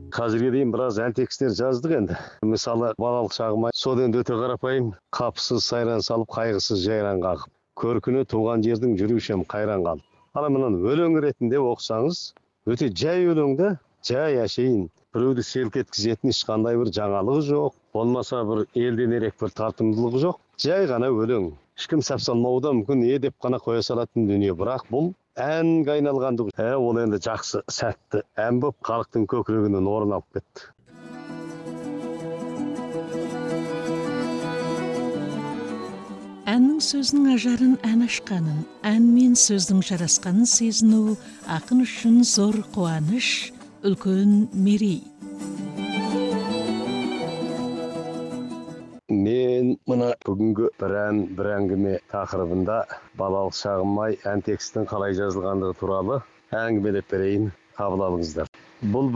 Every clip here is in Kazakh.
Қазірге дейін біраз ән текстер жаздық енді. Мысалы, балалық шағым содан өте қарапайым, қапысыз сайран салып, қайғысыз жайран қағып. Көркіне туған жердің жүрушем қайран қалып. Ана мынаны өлең ретінде оқысаңыз, өте жай өлеңді, жай әшейін. Біреуді селк еткізетін ешқандай бір жаңалығы жоқ, болмаса бір елден ерек бір тартымдылығы жоқ. Жай ғана өлең. Ешкім сәп салмауы да мүмкін, деп қана қоя салатын дүние. Бірақ бұл әнге айналғандығы. Ол енді жақсы, сәтті ән болып, халықтың көкірегінен орын алып кетті. Әннің сөзінің ажарын ән ашқанын, ән мен сөздің жарасқанын сезіну ақын үшін зор қуаныш, үлкен мерей. Мен мына бүгінгі бір әңгіме тақырыбында балалық шағым ән текстің қалай жазылғандығы туралы әңгімелеп берейін, қабыл алыңыздар. Бұл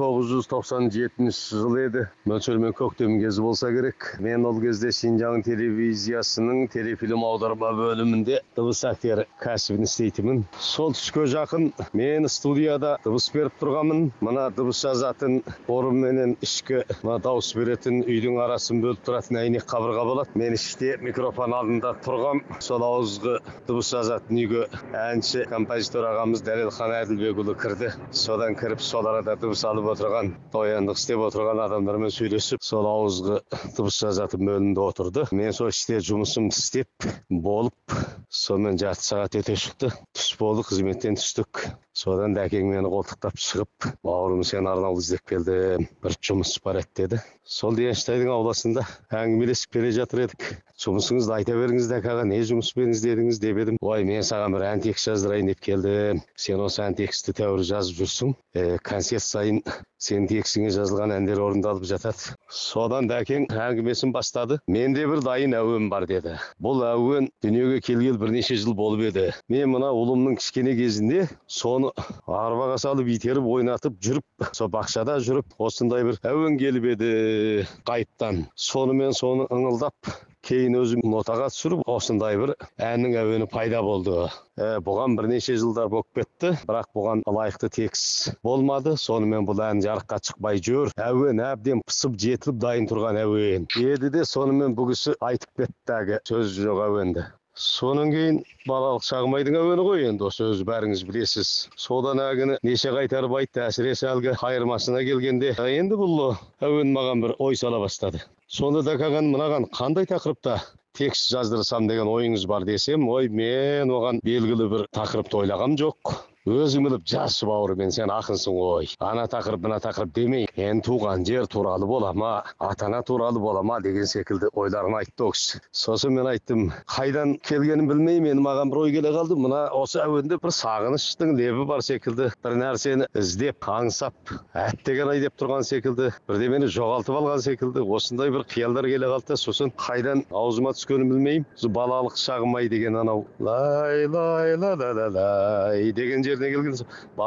1997 жыл еді. Мөлшермен көктем кезі болса керек. Мен ол кезде Шинжаң телевизиясының телефильм аударма бөлімінде дыбыс актері кәсібін істейтінмін. Сол түске жақын мен студияда дыбыс беріп тұрғанмын. Мына дыбыс жазатын орын менен ішкі дауыс беретін үйдің арасын бөліп тұратын әйнек қабырға болады. Мен іште микрофон алдында тұрғам. Сол ауызғы дыбыс жазатын үйге әнші композитор ағамыз Дәлелхан Әділбекұлы кірді. Содан кіріп сол арада дыбыс алып отырған, тояндық істеп отырған адамдармен сөйлесіп, сол ауызғы дыбыс жазатын бөлімде отырды. Мен сол іште жұмысымды істеп болып, сонымен жарты сағат өте шықты. Түс болды, қызметтен түстік. Содан дәкең мені қолтықтап шығып, бауырым сен арнаулы іздеп келді, бір жұмыс бар еді деді. Сол Денштайдың ауласында әңгімелесіп келе жатыр едік. Жұмысыңызды айта беріңіз дәк аға, не жұмыспен іздедіңіз деп едім. Ой, мен саған бір ән текст жаздырайын деп келдім. Сен осы ән тексті тәуір жазып жүрсің. Концерт сайын сен текстіңе жазылған әндер орындалып жатады. Содан дәкең әңгімесін бастады. Менде бір дайын әуен бар деді. Бұл әуен дүниеге келгелі бірнеше жыл болып еді. Мен мына ұлымның кішкене кезінде соны арбаға салып итеріп ойнатып жүріп, сол бақшада жүріп, осындай бір әуен келіп еді қайыптан. Сонымен соны ыңылдап, кейін өзім нотаға түсіріп, осындай бір әннің әуені пайда болды. Бұған бірнеше жылдар болып кетті, бірақ бұған лайықты текст болмады. Сонымен бұл ән жарыққа шықпай жүр. Әуен әбден пысып жетіліп дайын тұрған әуен еді де, сонымен бұл кісі айтып кетті, сөз жоқ әуенді. Сонан кейін балалық шағым әуені ғой енді, осы өзі бәріңіз білесіз. Содан әгіні неше қайтарып айтты, әсіресе әлгі қайырмасына келгенде, енді бұл әуен маған бір ой сала бастады. Сонда дәкаған мынаған қандай тақырыпта текст жаздырсам деген ойыңыз бар десем, ой, мен оған белгілі бір тақырыпты ойлағам жоқ. Өзің біліп жаз бауырым, сен ақынсың ғой. Ана тақырып, мына тақырып демей, мен туған жер туралы бола ма, атана туралы бола ма деген секілді ойларын айтты ол кісі. Сосын мен айттым, қайдан келгенін білмеймін, маған бір ой келе қалды. Мына осы әуенде бір сағыныштың лебі бар секілді, бір нәрсені іздеп, аңсап, әттеген ай деп тұрған секілді, бірдемені жоғалтып алған секілді, осындай бір қиялдар келе қалды. Сосын қайдан аузыма түскенін білмеймін. Балалық шағым деген анау лай лай лай лай лай деген жеріне келген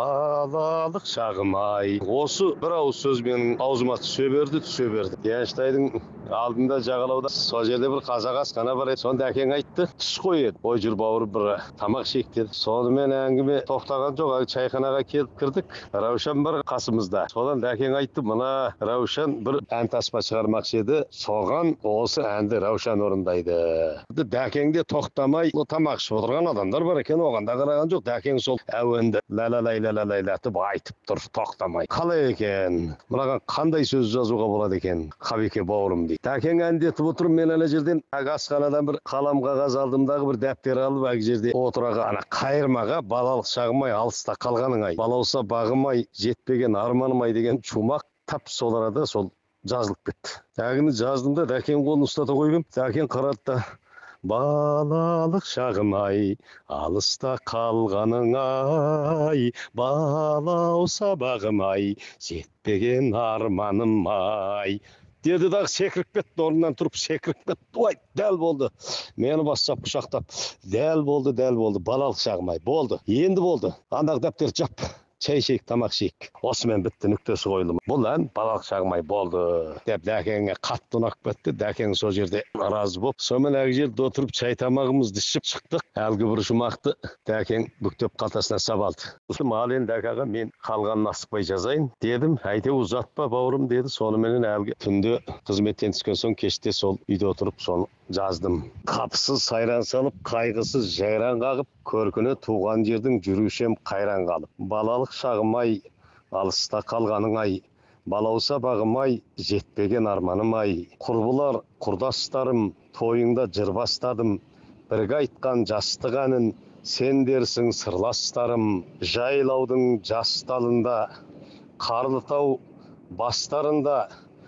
балалық шағым ай. Осы бір ауыз сөз менің аузыма түсе берді. Денштайдың алдында жағалауда сол жерде бір қазақ асхана бар еді. Сонда әкең айтты, түс қой еді. Ой жүр бауырым, бір тамақ ішейік деді. Сонымен әңгіме тоқтаған жоқ, чайханаға келіп кірдік. Раушан бар қасымызда. Содан әкең айтты, мына Раушан бір ән таспа шығармақшы еді. Соған осы әнді Раушан орындайды. Дәкең де тоқтамай тамақ ішіп отырған адамдар бар екен, оған да қараған жоқ. Дәкең сол әуенді ла-ла-лай-ла-лай-латып айтып тұр, тоқтамай. Қалай екен? Мынаған қандай сөз жазуға болады екен? Қабеке бауырым дейді. Дәкең әндетіп отырып, мен әлі жерден асханадан бір қалам қағаз алдымдағы бір дәптер алып, әлгі жерде отыраға ана қайырмаға балалық шағым ай, алыста қалғаның ай, балауса бағым ай, жетпеген арманым ай деген шумақ тап сол арада сол жазылып кетті. Дәкені жаздым да, дәкең қолын ұстата қойып ем. Дәкең қарады да, балалық шағым ай, алыста қалғаның ай, балауса бағым ай, жетпеген арманым ай деді дағы, секіріп кетті, орнынан тұрып секіріп кетті. Ой, дәл болды. Мені бастап құшақтап, дәл болды, балалық шағым ай, болды, енді болды. Андағы дәптер жап. чай ішейік, тамақ ішейік. Осымен бітті, нүктесі қойылды. Бұл ән балалық шағым ай болды деп дәкеңе қатты ұнап кетті. Дәкең сол жерде разы болып, сонымен әлгі жерде отырып чай тамағымызды ішіп шықтық. Әлгі бір жұмақты дәкең бүктеп қалтасына сап алды. Ал енді дәкаға мен қалғанын асықпай жазайын дедім. Әйте ұзатпа бауырым деді. Соныменен әлгі түнде қызметтен түскен соң кеште сол үйде отырып соны жаздым. Қапысыз сайран салып, қайғысыз жайран қағып, көркіне туған жердің жүрушем қайран қалып. Балалық шағым ай, алыста қалғаның ай, балауса бағым ай, жетпеген арманым ай. Құрбылар, құрдастарым, тойыңда жыр бастадым. Бірге айтқан жастық әнін сен дерсің сырластарым. Жайлаудың жас талында, қарлы тау бастарында,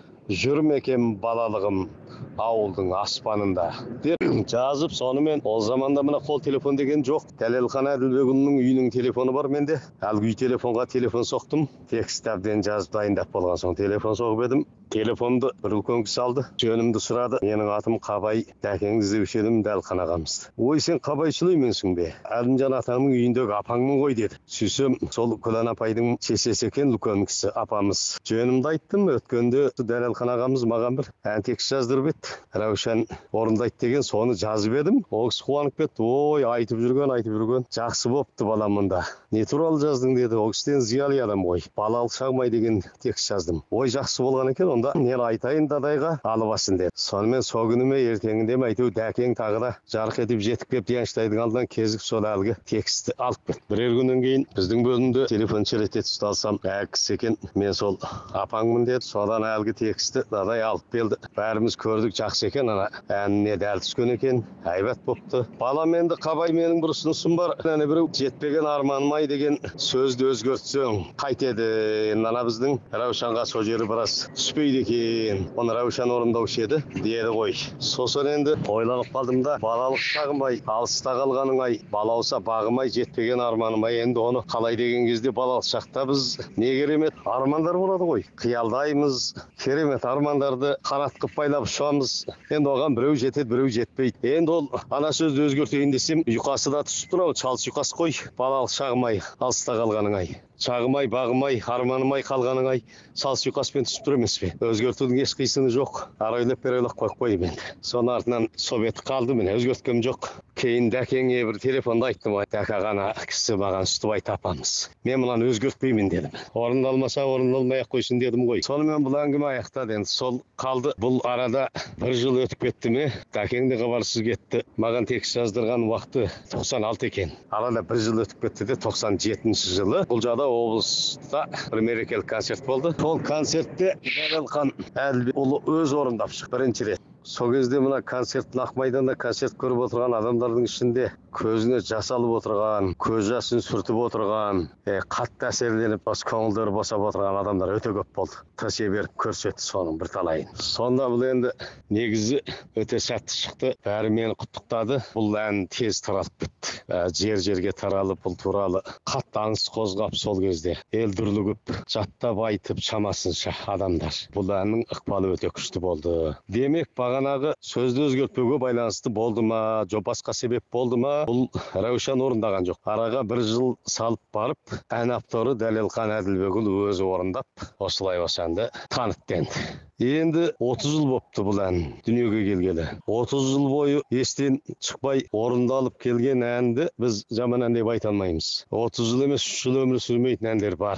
жүрмекем балалығым ауылдың аспанында деп жазып, сонымен ол заманда мына қол телефон деген жоқ. Дәлелхан Әділбекұлының үйінің телефоны бар менде. Әлгі үй телефонға телефон соқтым. Текст әбден жазып дайындап болған соң телефон соғып едім. Телефонды бір үлкен кісі алды, жөнімді сұрады. Менің атым Қабай, дәкеңді іздеуші едім, Дәлхан ағамызды. Ой, сен Қабайшылы еменсің бе? Әлімжан атамның үйіндегі апаңмын ғой деді. Сөйтсем, сол Күлән апайдың шешесі екен, үлкен кісі апамыз. Жөнімді айттым. Өткенде Дәлелхан ағамыз маған бір ән текст жаздырып еді. Раушан орындайды деген, соны жазып едім. Ол кісі қуанып кетті. Ой, айтып жүрген. Жақсы болыпты балам мұнда. Не туралы жаздың деді. Ол кісіден зиялы адам ғой. Балалық шағым ай деген текст жаздым. Ой, жақсы болған екен. Онда мен айтайын дадайға алып алсын деді. Сонымен сол күні ме ертеңінде ме әйтеу дәкең тағы да жарқ етіп жетіп келіп Янштайдың алдынан кезіп сол әлгі текстті алып кетті. Бірер күннен кейін біздің бөлімде телефон шелете түсті, алсам кісі екен. Мен сол апаңмын деді. Содан әлгі текстті дадай алып келді. Бәріміз көрдік, жақсы екен, ана әніне дәл түскен екен, әйбат бопты. Балам, енді Қабай, менің бір ұсынысым бар. Әне біреу жетпеген арманым ай деген сөзді өзгертсең қайтеді. Ана біздің Раушанға сол жері біраз түспейді екен. Оны Раушан орындаушы еді деді ғой. Сосын енді ойланып қалдым да, балалық шағым ай, алыста қалғаның ай, балауса бағым ай, жетпеген арманым ай. Енді оны қалай деген кезде балалық шақта біз не керемет армандар болады ғой. Қиялдаймыз, керемет армандарды қанат қып байлап ұшамыз. Енді оған біреу жетеді, біреу жетпейді. Енді ол ана сөзді өзгертейін десем, ұйқасы да түсіп тұр, шалыс ұйқас қой. Балалық шағым ай, алыста қалғаның ай, шағым ай, бағым ай, арманым ай, қалғаның ай, шалыс ұйқаспен түсіп тұр емес пе? Өзгертудің еш қисыны жоқ. Арайлап берелік қойып енді. Соның артынан советі қалды, мен өзгерткем жоқ. Кейін дәкеңе бір телефонда айттым, дәка ғана кісі маған үстіп айт апамыз. Мен мұнан өзгертпеймін дедім. Орындалмаса орындалмай ақ қойсын дедім ғой. Сонымен бұл әңгіме аяқтады. Енді сол қалды. Бұл арада бір жыл өтіп кетті ме? Дәкең де хабарсыз кетті. Маған текст жаздырған уақыты 96 екен. Арада бір жыл өтіп кетті де 97 жылы бұл жада облыста бір мерекелік концерт болды. Сол концертте Дәлелхан Әділбекұлы өз орындап шықты бірінші рет. Сол кезде мына концерттің ақ майданда концерт көріп отырған адамдардың ішінде көзіне жас алып отырған, көз жасын сүртіп отырған, қатты әсерленіп көңілдері босап отырған адамдар өте көп болды. Тісе беріп көрсетті соның бір талайын. Сонда бұл енді негізі өте сәтті шықты. Бәрі мені құттықтады. Бұл ән тез таралып кетті. Жер-жерге таралып, бұл туралы қатты аңыс қозғап сол кезде ел дүрлігіп, жаттап айтып шамасынша адамдар. Бұл әннің ықпалы өте күшті болды. Демек, бағанағы сөзді өзгертпеуге байланысты болды ма, жоқ басқа себеп болды ма, бұл Раушан орындаған жоқ. Араға бір жыл салып барып, ән авторы Дәлелхан Әділбекұлы өзі орындап, осылай осы әнді танытты. Енді 30 жыл бопты бұл ән дүниеге келгелі. 30 жыл бойы естен шықпай орындалып келген әнді біз жаман ән деп айта алмаймыз. 30 жыл емес, 3 жыл өмір сүрмейтін әндер бар.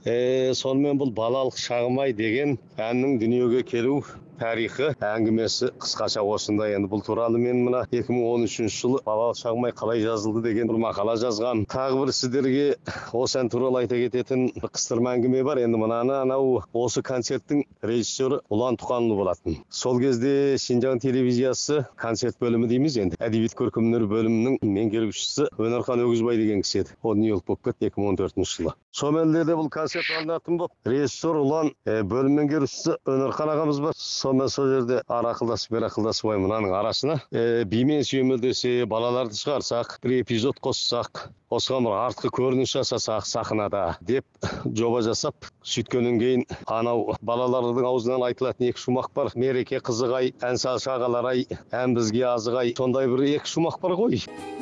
Сонымен бұл балалық шағым ай деген әннің дүниеге келу тарихы әңгімесі қысқаша осындай. Енді бұл туралы мен мына 2013 жылы балалық шағым ай қалай жазылды деген бір мақала жазған. Тағы бір сіздерге осы ән туралы айта кететін қыстырма әңгіме бар. Енді мынаны анау осы концерттің режиссері Ұлан Тұқанұлы болатын. Сол кезде Шинжаң телевизиясы концерт бөлімі дейміз енді. Әдебиет көркемөнер бөлімінің меңгерушісі Өнерхан Өгізбай деген кісі еді. Ол Нью-Йорк болып кетті 2014 жылы. Соменде бұл концерт алынатын болып, режиссер Ұлан, бөлім меңгерушісі Өнерхан ағамыз бар. Сонымен сол жерде ақылдасып мынаның арасына бимен сүйемелдесе, балаларды шығарсақ, бір эпизод қоссақ, осыған бір артқы көрініс жасасақ сахнада деп жоба жасап, сөйткеннен кейін анау балалардың аузынан айтылатын екі шумақ бар. Мереке қызығай, ән салшы ағалар ай, ән бізге азығай. Сондай бір екі шумақ бар ғой.